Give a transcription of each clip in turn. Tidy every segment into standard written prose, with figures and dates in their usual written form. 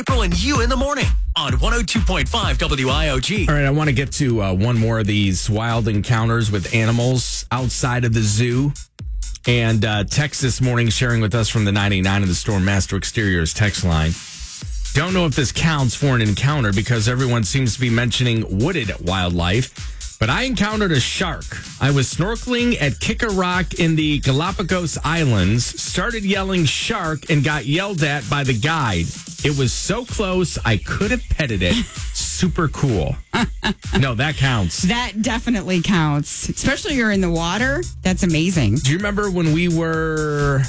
April and you in the morning on 102.5 WIOG. All right, I want to get to one more of these wild encounters with animals outside of the zoo. And text this morning sharing with us from the 99 of the Storm Master Exteriors text line. Don't know if this counts for an encounter because everyone seems to be mentioning wooded wildlife. But I encountered a shark. I was snorkeling at Kicker Rock in the Galapagos Islands, started yelling shark, and got yelled at by the guide. It was so close, I could have petted it. Super cool. No, that counts. That definitely counts. Especially you're in the water. That's amazing. Do you remember when we were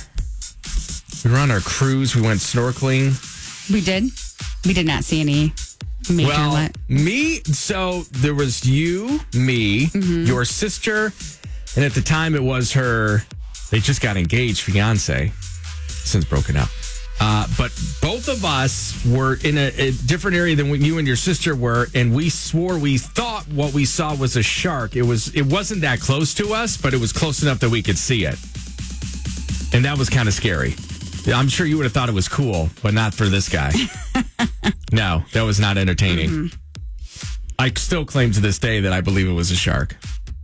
on our cruise, we went snorkeling? We did. We did not see any major so there was you, me, your sister, and at the time it was they just got engaged, fiance, since broken up. But both of us were in a different area than what you and your sister were, and we thought what we saw was a shark. It wasn't that close to us, but it was close enough that we could see it. And that was kind of scary. I'm sure you would have thought it was cool, but not for this guy. No, that was not entertaining. I still claim to this day that I believe it was a shark.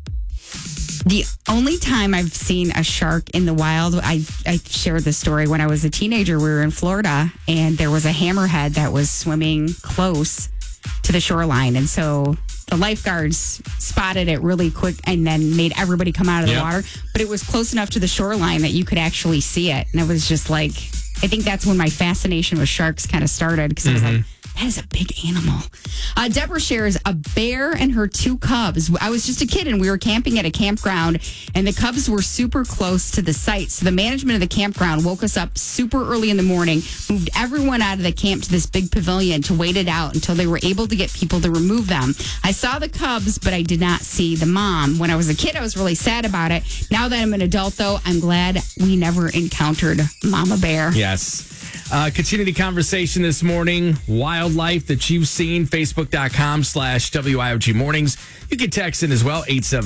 The only time I've seen a shark in the wild, I shared this story when I was a teenager. We were in Florida, and there was a hammerhead that was swimming close to the shoreline. And so the lifeguards spotted it really quick and then made everybody come out of the water. But it was close enough to the shoreline that you could actually see it. And it was just like, I think that's when my fascination with sharks kind of started, because I was like, that is a big animal. Deborah shares a bear and her two cubs. I was just a kid and we were camping at a campground, and the cubs were super close to the site. So the management of the campground woke us up super early in the morning, moved everyone out of the camp to this big pavilion to wait it out until they were able to get people to remove them. I saw the cubs, but I did not see the mom. When I was a kid, I was really sad about it. Now that I'm an adult, though, I'm glad we never encountered Mama Bear. Yes. Continue the conversation this morning. Wildlife that you've seen, Facebook.com/WIOG Mornings. You can text in as well,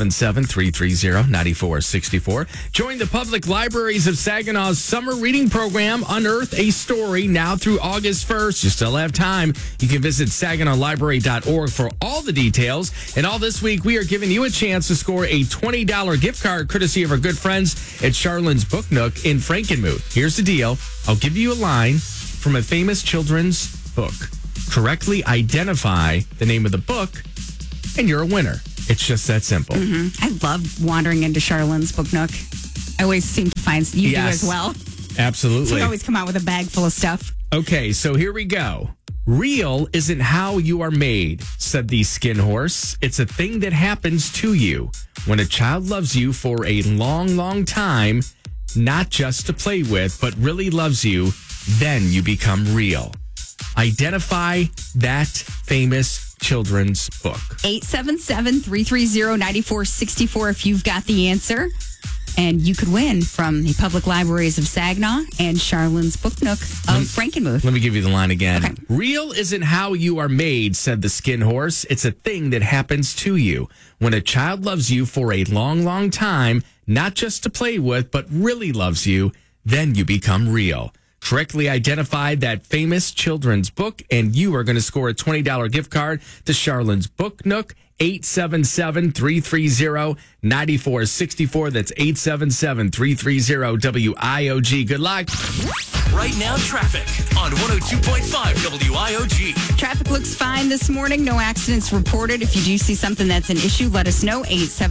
877-330-9464. Join the Public Libraries of Saginaw's summer reading program, Unearth a Story, now through August 1st. You still have time. You can visit SaginawLibrary.org for all the details. And all this week, we are giving you a chance to score a $20 gift card courtesy of our good friends at Charlin's Book Nook in Frankenmuth. Here's the deal. I'll give you a line from a famous children's book. Correctly identify the name of the book, and you're a winner. It's just that simple. I love wandering into Charlin's Book Nook. I always seem to find you do as well. Absolutely. So you always come out with a bag full of stuff. Okay, so here we go. Real isn't how you are made, said the skin horse. It's a thing that happens to you. When a child loves you for a long, long time, not just to play with, but really loves you, then you become real. Identify that famous children's book. 877-330-9464 if you've got the answer. And you could win from the Public Libraries of Saginaw and Charlin's Book Nook of Frankenmuth. Let me give you the line again. Okay. Real isn't how you are made, said the skin horse. It's a thing that happens to you. When a child loves you for a long, long time, not just to play with, but really loves you, then you become real. Correctly identified that famous children's book, and you are going to score a $20 gift card to Charlin's Book Nook. 877-330-9464. That's 877-330-WIOG. Good luck. Right now, traffic on 102.5 WIOG. Traffic looks fine this morning. No accidents reported. If you do see something that's an issue, let us know.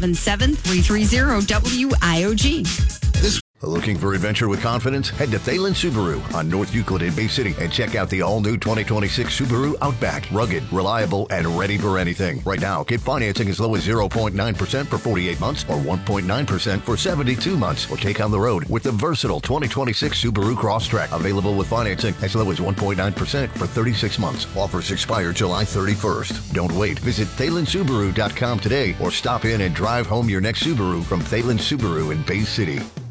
877-330-WIOG. Looking for adventure with confidence? Head to Thalen Subaru on North Euclid in Bay City and check out the all-new 2026 Subaru Outback. Rugged, reliable, and ready for anything. Right now, get financing as low as 0.9% for 48 months or 1.9% for 72 months. Or take on the road with the versatile 2026 Subaru Crosstrek. Available with financing as low as 1.9% for 36 months. Offers expire July 31st. Don't wait. Visit ThalenSubaru.com today or stop in and drive home your next Subaru from Thalen Subaru in Bay City.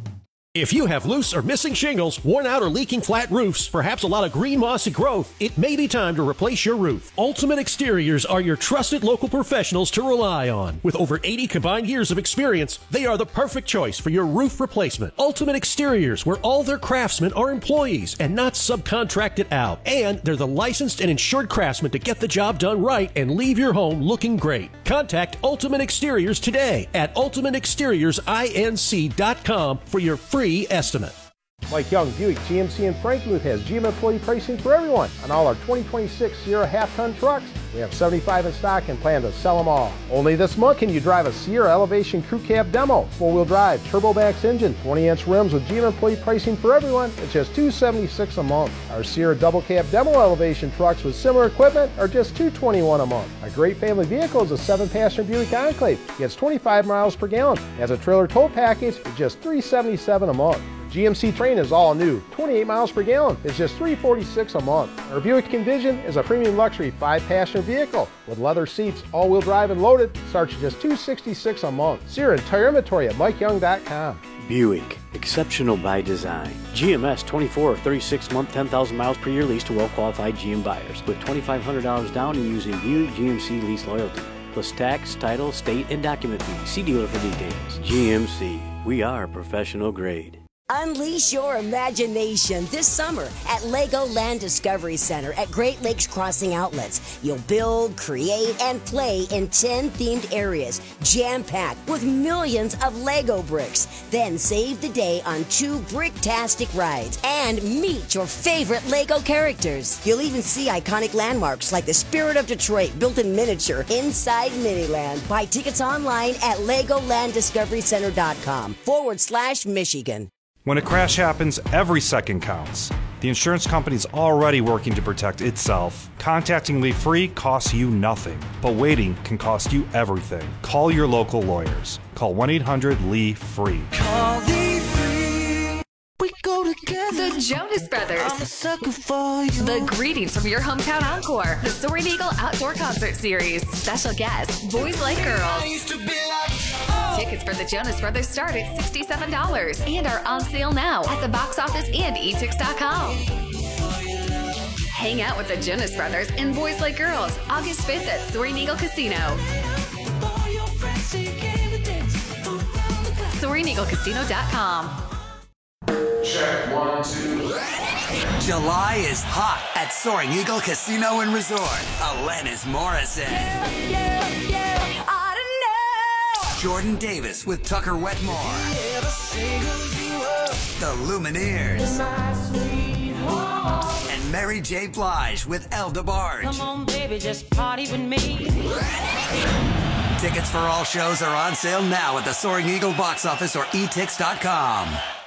If you have loose or missing shingles, worn out or leaking flat roofs, perhaps a lot of green mossy growth, it may be time to replace your roof. Ultimate Exteriors are your trusted local professionals to rely on. With over 80 combined years of experience, they are the perfect choice for your roof replacement. Ultimate Exteriors, where all their craftsmen are employees and not subcontracted out. And they're the licensed and insured craftsmen to get the job done right and leave your home looking great. Contact Ultimate Exteriors today at ultimateexteriorsInc.com for your free estimate. Mike Young, Buick GMC in Frankenmuth has GM employee pricing for everyone on all our 2026 Sierra half-ton trucks. We have 75 in stock and plan to sell them all. Only this month can you drive a Sierra Elevation Crew Cab Demo, four-wheel drive, turbo-max engine, 20-inch rims with GM employee pricing for everyone. It's just $276 a month. Our Sierra Double Cab Demo Elevation trucks with similar equipment are just $221 a month. A great family vehicle is a 7-passenger Buick Enclave. Gets 25 miles per gallon. Has a trailer tow package for just $377 a month. GMC Train is all new, 28 miles per gallon. It's just $346 a month. Our Buick Envision is a premium luxury 5-passenger vehicle with leather seats, all-wheel drive and loaded. Starts at just $266 a month. See our entire inventory at MikeYoung.com. Buick, exceptional by design. GMS 24 or 36-month, 10,000 miles per year lease to well-qualified GM buyers with $2,500 down and using Buick GMC lease loyalty. Plus tax, title, state, and document fees. See dealer for details. GMC, we are professional grade. Unleash your imagination this summer at Legoland Discovery Center at Great Lakes Crossing Outlets. You'll build, create, and play in 10 themed areas, jam-packed with millions of Lego bricks. Then save the day on 2 brick-tastic rides and meet your favorite Lego characters. You'll even see iconic landmarks like the Spirit of Detroit built in miniature inside Miniland. Buy tickets online at LegolandDiscoveryCenter.com/Michigan. When a crash happens, every second counts. The insurance company's already working to protect itself. Contacting Lee Free costs you nothing, but waiting can cost you everything. Call your local lawyers. Call 1-800-LEE-FREE. Call Lee Free. We go together. The Jonas Brothers. I'm a sucker for you. The Greetings from Your Hometown Encore. The Soaring Eagle Outdoor Concert Series. Special guests, Boys Like Girls. Tickets for the Jonas Brothers start at $67 and are on sale now at the box office and etix.com. Hang out with the Jonas Brothers and Boys Like Girls August 5th at Soaring Eagle Casino. SoaringEagleCasino.com. Check 1, 2. July is hot at Soaring Eagle Casino and Resort. Alanis Morissette. Jordan Davis with Tucker Wetmore. The Lumineers. And Mary J. Blige with El DeBarge. Come on, baby, just party with me. Tickets for all shows are on sale now at the Soaring Eagle box office or etix.com.